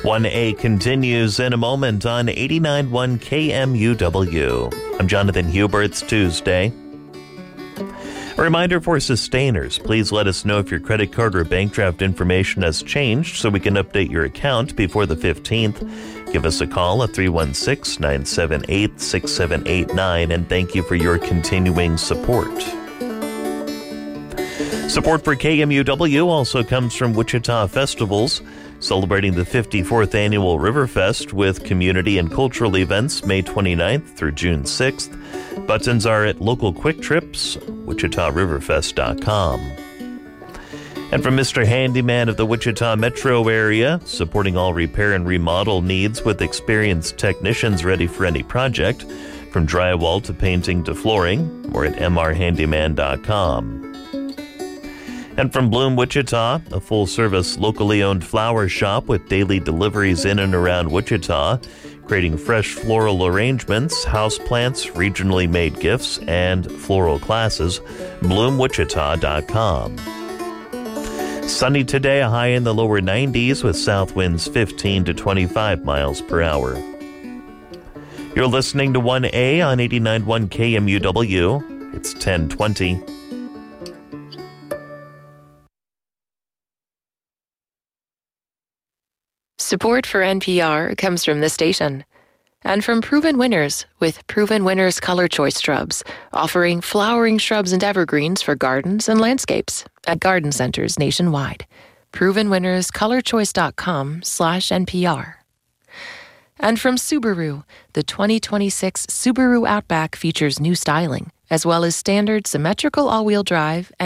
1A continues in a moment on 89.1 KMUW. I'm Jonathan Huber. It's Tuesday. A reminder for sustainers, please let us know if your credit card or bank draft information has changed so we can update your account before the 15th. Give us a call at 316-978-6789, and thank you for your continuing support. Support for KMUW also comes from Wichita Festivals, celebrating the 54th Annual Riverfest with community and cultural events May 29th through June 6th. Buttons are at local Quick Trips, wichitariverfest.com. And from Mr. Handyman of the Wichita metro area, supporting all repair and remodel needs with experienced technicians ready for any project, from drywall to painting to flooring, or at mrhandyman.com. And from Bloom Wichita, a full-service, locally owned flower shop with daily deliveries in and around Wichita, creating fresh floral arrangements, houseplants, regionally made gifts, and floral classes, bloomwichita.com. Sunny today, a high in the lower 90s with south winds 15 to 25 miles per hour. You're listening to 1A on 89.1 KMUW. It's 10:20. Support for NPR comes from the station and from Proven Winners with Proven Winners Color Choice Shrubs, offering flowering shrubs and evergreens for gardens and landscapes at garden centers nationwide. ProvenWinnersColorChoice.com/NPR. And from Subaru, the 2026 Subaru Outback features new styling, as well as standard symmetrical all-wheel drive